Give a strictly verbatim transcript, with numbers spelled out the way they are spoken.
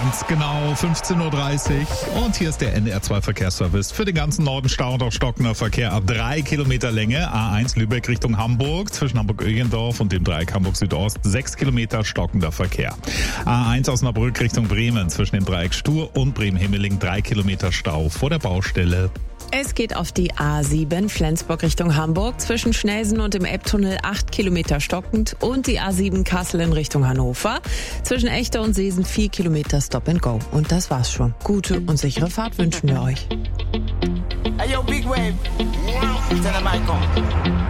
Ganz genau fünfzehn Uhr dreißig und hier ist der N D R zwei Verkehrsservice für den ganzen Norden. Stau und auch stockender Verkehr ab drei Kilometer Länge. A eins Lübeck Richtung Hamburg zwischen Hamburg-Ögendorf und dem Dreieck Hamburg Südost sechs Kilometer stockender Verkehr. A eins Osnabrück Richtung Bremen zwischen dem Dreieck Stur und Bremen-Himmeling drei Kilometer Stau vor der Baustelle. Es geht auf die A sieben Flensburg Richtung Hamburg zwischen Schnelsen und dem Elbtunnel acht Kilometer stockend und die A sieben Kassel in Richtung Hannover zwischen Echter und Seesen vier Kilometer Stop and Go. Und das war's schon. Gute und sichere Fahrt wünschen wir euch. Hey yo, Big Wave. Tell them I come.